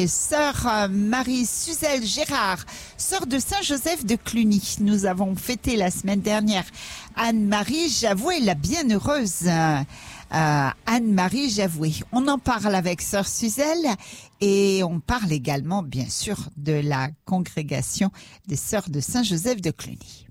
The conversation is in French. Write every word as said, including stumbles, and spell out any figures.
Sœur euh, Marie-Suzelle Gérard, sœur de Saint-Joseph de Cluny. Nous avons fêté la semaine dernière Anne-Marie Javoué, la bienheureuse euh, Anne-Marie Javoué. On en parle avec sœur Suzelle et on parle également, bien sûr, de la congrégation des sœurs de Saint-Joseph de Cluny.